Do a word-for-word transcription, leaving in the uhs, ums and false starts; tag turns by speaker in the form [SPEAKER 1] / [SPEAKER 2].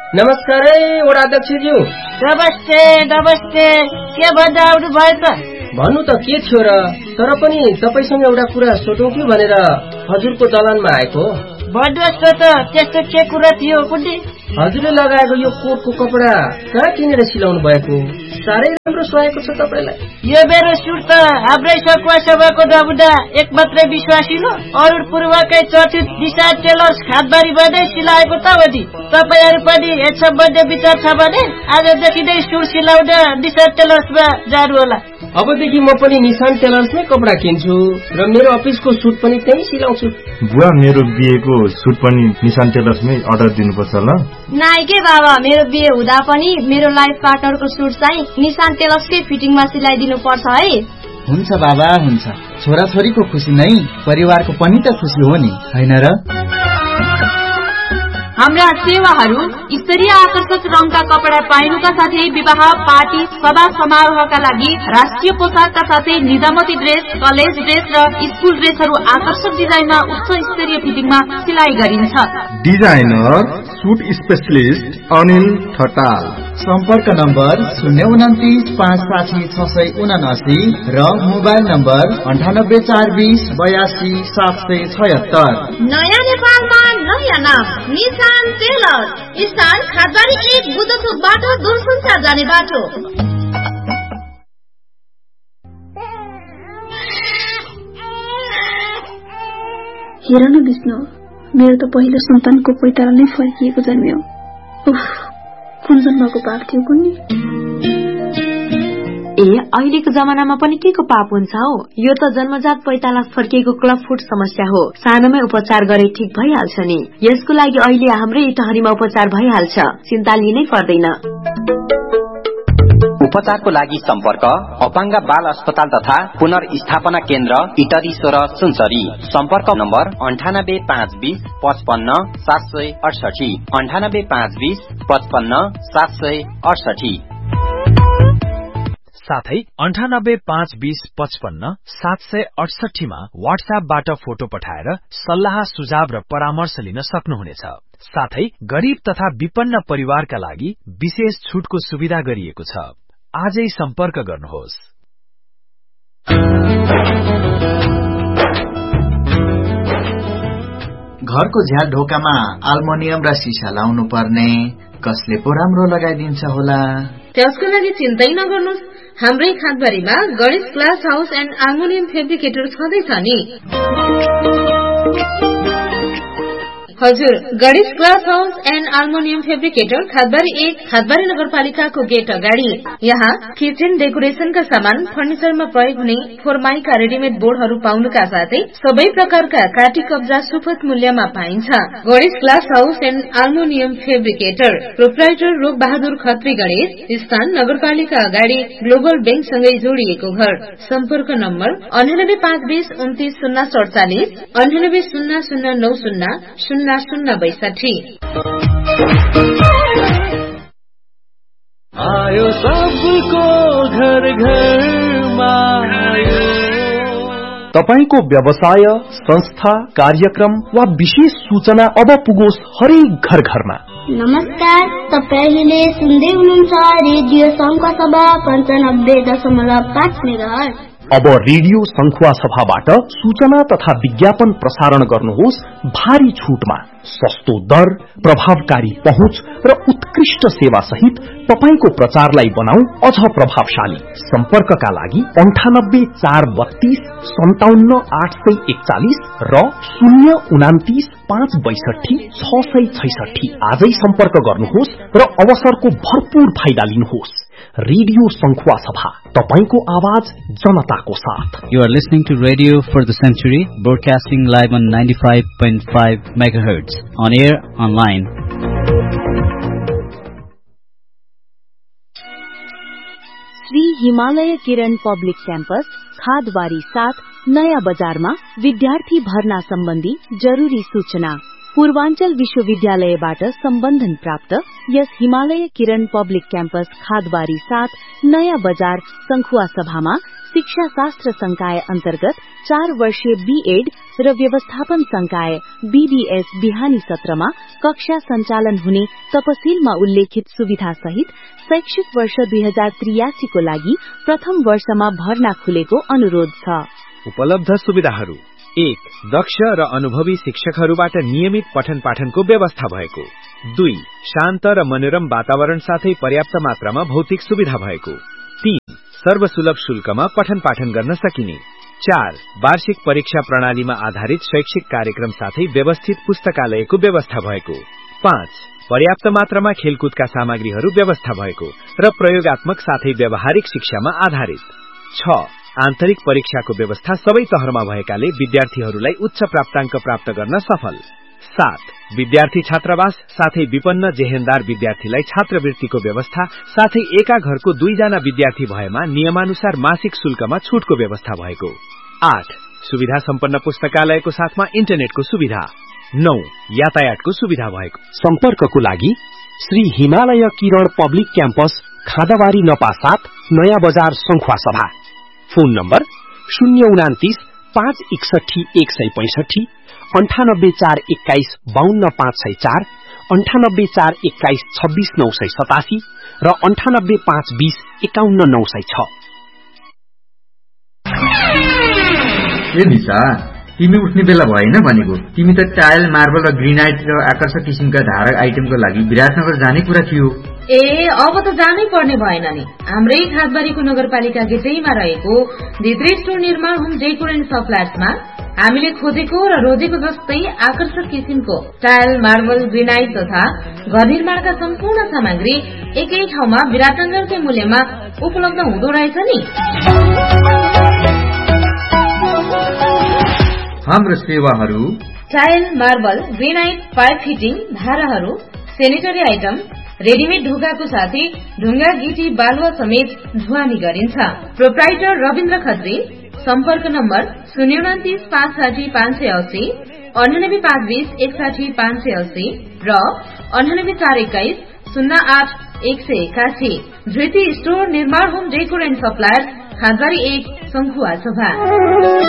[SPEAKER 1] नमस्कार है वडा अध्यक्षज्यू।
[SPEAKER 2] नमस्ते नमस्ते। के भन्दा आउनु भयो त?
[SPEAKER 1] भन्नु त के थियो र, तर पनि तपाईसँग एउटा कुरा सोधौँ कि भनेर हजुरको दलानमा आएको।
[SPEAKER 2] भन्नुहोस् न त, त्यस्तो के कुरा थियो कुन्नी?
[SPEAKER 1] हजुरले लगाएको यो कोटको कपडा कहाँ किनेर सिलाउनु भएको? साह्रै राम्रो सुहाएको छ तपाईलाई।
[SPEAKER 2] यो मेरो सुट त हाम्रै सकुवा सभाको नमुना एक मात्रै विश्वासिलो अरुण पूर्वकै चर्चित दिशा टेलर्स खातबारीमा नै सिलाएको त हो नि। तपाईहरु पनि यस सम्बन्धी विचार छ भने आजदेखि नै सुट सिलाउन दिशा टेलर्समा जानु होला।
[SPEAKER 1] अबदेखि म पनि निशान टेलर्समै कपडा किन्छु र मेरो अफिसको सुट पनि त्यही सिलाउँछु।
[SPEAKER 3] बुवा, मेरो बिहेको सुट पनि निशान टेलर्समै अर्डर दिनुपर्छ ल?
[SPEAKER 4] नाइ के बाबा, मेरो बिहे हुँदा पनि मेरो लाइफ पार्टनरको सुट चाहिँ निशान टेलर्सकै फिटिङमा सिलाइदिनु पर्छ है।
[SPEAKER 5] हुन्छ बाबा, हुन्छ। छोराछोरीको खुसी नै परिवारको पनि त खुसी हो नि, हैन र?
[SPEAKER 6] हाम्रा सेवाहरू स्तरीय आकर्षक रङका कपडा पाइनुका साथै विवाह, पार्टी, सभा समारोहका लागि राष्ट्रिय पोसाकका साथै निजामती ड्रेस, कलेज ड्रेस र स्कुल ड्रेसहरू आकर्षक डिजाइनमा उच्च स्तरीय फिटिङमा सिलाइ गरिन्छ।
[SPEAKER 3] Designer suit specialist Anil Thatal.
[SPEAKER 5] सम्पर्क नम्बर शून्य उन्तिस पाँच साठी छ सय उनासी र मोबाइल नम्बर अन्ठानब्बे चार बीस बयासी सात सय छयत्तर।
[SPEAKER 7] नयाँ नेपालमा नयाँ नाम निशान टेलर, स्थान खातबारी एक बुद्धचोकबाट दूरसञ्चार जाने बाटो।
[SPEAKER 8] हेर न विष्णु, मेरो त पहिलो सन्तानको पैताला नै फर्किएको जन्मियो। उफ, कुन जन्मको पाप थियो कुन्नी?
[SPEAKER 9] ए अहिलेको जमानामा पनि के को पाप हुन्छ हो? यो त जन्मजात पैताला फर्किएको क्लब फुट समस्या हो। सानोमै उपचार गरे ठीक भइहाल्छ नि। यसको लागि अहिले हाम्रै इटहरीमा उपचार भइहाल्छ, चिन्ता लिनै पर्दैन।
[SPEAKER 10] उपचारको लागि सम्पर्क अपाङ्ग बाल अस्पताल तथा पुनर्स्थापना केन्द्र इटरी सोह्र सुनसरी। सम्पर्क नम्बर अन्ठानब्बे पाँच बीस पचपन्न सात सय अडसठी अन्ठानब्बे पाँच बीस पचपन्न सात सय अडसठी।
[SPEAKER 11] साथै अन्ठानब्बे पाँच बीस पचपन्न सात सय अडसठीमा वाट्सएपबाट फोटो पठाएर सल्लाह सुझाव र परामर्श लिन सक्नुहुनेछ। साथै गरीब तथा विपन्न परिवारका लागि विशेष छुटको सुविधा गरिएको छ। आजै सम्पर्क गर्नुहोस्।
[SPEAKER 5] घरको झ्याल ढोकामा आल्मुनियम र सिसा लाउनु पर्ने, कसले पो राम्रो लगाइदिन्छ होला?
[SPEAKER 12] त्यसको लागि चिन्तै नगर्नुहोस्, हाम्रै खातबारीमा Ganesh glass house and aluminium fabricator छँदैछ नि। हजुर, Ganesh glass house and aluminium fabricator खातबारी एक खातबारी नगरपालिकाको गेट अगाडि। यहाँ किचन डेकोरेशनका सामान, फर्निचरमा प्रयोग हुने फोरमाइका रेडिमेड बोर्डहरू पाउनुका साथै सबै प्रकारका काटी कब्जा सुपथ मूल्यमा पाइन्छ। Ganesh glass house and aluminium fabricator, proprietor रूप बहादुर खत्री गणेश, स्थान नगरपालिका अगाडि, ग्लोबल बैंकसँगै जोडिएको घर। सम्पर्क नम्बर अन्ठानब्बे पाँच बीस उन्तिस शून्य सडचालिस अन्ठानब्बे शून्य शून्य नौ शून्य शून्य शून्य बैसठी।
[SPEAKER 13] आयो सबको घर घरमा आयो।
[SPEAKER 14] तपाईको व्यवसाय, संस्था, कार्यक्रम वा विशेष सूचना अब पुगोस् हरेक घर घरमा।
[SPEAKER 15] नमस्कार, तपाईले सुन्दै हुनुहुन्छ रेडियो संखुवा सभा पन्चानब्बे दशमलव पाँच मेगाहर्ज।
[SPEAKER 14] अब रेडियो संखुवा सभाबाट सूचना तथा विज्ञापन प्रसारण गर्नुहोस् भारी छुटमा। सस्तो दर, प्रभावकारी पहुँच र उत्कृष्ट सेवा सहित तपाईको प्रचारलाई बनाऊ अझ प्रभावशाली। सम्पर्कका लागि अन्ठानब्बे चार बत्तीस सन्ताउन्न आठ सय एकचालिस र शून्य उनातिस पाँच बैसठी छ सय छैसठी। आजै सम्पर्क गर्नुहोस् र अवसरको भरपूर फाइदा लिनुहोस्। रेडियो संखुवा सभा, तपाईको आवाज जनताको साथ।
[SPEAKER 16] You are listening to Radio for the Century, broadcasting live on ninety-five point five megahertz, on air, online.
[SPEAKER 17] Shri Himalaya Kiran public campus खादबारी सात नयाँ बजारमा विद्यार्थी भर्ना सम्बन्धी जरुरी सूचना। पूर्वाञ्चल विश्वविद्यालयबाट सम्बन्धन प्राप्त यस हिमालय किरण पब्लिक क्याम्पस खादबारी साथ नयाँ बजार संखुवा सभामा शिक्षा शास्त्र संकाय अन्तर्गत चार वर्षीय बीएड र व्यवस्थापन संकाय बीडीएस बिहानी सत्रमा कक्षा सञ्चालन हुने तपसिलमा उल्लेखित सुविधा सहित शैक्षिक वर्ष दुई हजार त्रियासी को लागि प्रथम वर्षमा भर्ना खुलेको अनुरोध छ।
[SPEAKER 11] उपलब्ध सुविधाहरू एक दक्ष र अनुभवी शिक्षकहरूबाट नियमित पठन पाठनको व्यवस्था भएको। दुई शान्त र मनोरम वातावरण साथै पर्याप्त मात्रामा भौतिक सुविधा भएको। तीन सर्वसुलभ शुल्कमा पठन पाठन गर्न सकिने। चार वार्षिक परीक्षा प्रणालीमा आधारित शैक्षिक कार्यक्रम साथै व्यवस्थित पुस्तकालयको व्यवस्था भएको। पाँच पर्याप्त मात्रामा खेलकुदका सामग्रीहरू व्यवस्था भएको र प्रयोगात्मक साथै व्यावहारिक शिक्षामा आधारित। छ आन्तरिक परीक्षाको व्यवस्था सबै तहरमा भएकाले विद्यार्थीहरूलाई उच्च प्राप्ताङ्क प्राप्त गर्न सफल। सात विद्यार्थी छात्रावास साथै विपन्न जेहेन्दार विद्यार्थीलाई छात्रवृत्तिको व्यवस्था साथै एका घरको दुईजना विद्यार्थी भएमा नियमानुसार मासिक शुल्कमा छुटको व्यवस्था भएको। आठ सुविधा सम्पन्न पुस्तकालयको साथमा इन्टरनेटको सुविधा। नौ यातायातको सुविधा भएको।
[SPEAKER 14] सम्पर्कको लागि श्री हिमालय किरण पब्लिक क्याम्पस खादाबारी नपा सात नयाँ बजार संखुवा सभा। फोन नम्बर शून्य उनातिस पाँच एकसठी एक सय पैंसठी अन्ठानब्बे चार एक्काइस बाहन्न पाँच सय चार अन्ठानब्बे चार एक्काइस छब्बीस नौ सय सतासी र अन्ठानब्बे पाँच बीस एकाउन्न नौ सय छ।
[SPEAKER 18] तिमी उठ्ने बेला भएन भनेको। तिमी त टाइल मार्बल र ग्रेनाइट र आकर्षक किसिमका धारक आइटमको लागि विराटनगर जाने कुरा थियो।
[SPEAKER 12] ए अब त जानै पर्ने भएन नि। हाम्रै खादबारीको नगरपालिका गेटैमा रहेको धित्री स्टोर निर्माण होम डेकोर एन्ड सप्लायर्समा हामीले खोजेको र रोजेको जस्तै आकर्षक किसिमको टाइल मार्बल ग्रेनाइट तथा घर निर्माणका सम्पूर्ण सामग्री एकै ठाउँमा विराटनगरकै मूल्यमा उपलब्ध हुँदो रहेछ नि।
[SPEAKER 18] हाम्रो सेवाहरू
[SPEAKER 12] tile marble granite pipe fitting धाराहरू सेनेटरी आइटम रेडिमेड ढुङ्गाको साथै ढुङ्गा गिटी बालुवा समेत ढुवानी गरिन्छ। प्रोप्राइटर रविन्द्र खत्री। सम्पर्क नम्बर शून्य उनातिस पाँच साठी पाँच सय अस्सी अन्ठानब्बे पाँच बीस एकसाठी पाँच सय अस्सी र अन्ठानब्बे चार एक्काइस शून्य आठ एक सय एकासी। धृति स्टोर निर्माण होम डेकोर एन्ड सप्लायर खादबारी एक संखुवा सभा।